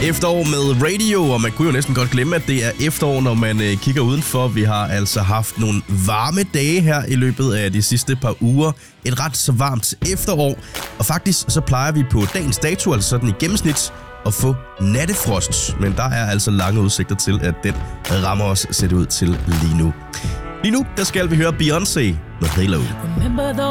Efterår med radio, og man kunne jo næsten godt glemme, at det er efterår, når man kigger udenfor. Vi har altså haft nogle varme dage her i løbet af de sidste par uger. Et ret så varmt efterår, og faktisk så plejer vi på dagens dato, altså sådan i gennemsnit, at få nattefrost. Men der er altså lange udsigter til, at den rammer os, ser det ud til lige nu. Lige nu, der skal vi høre Beyoncé med Halo.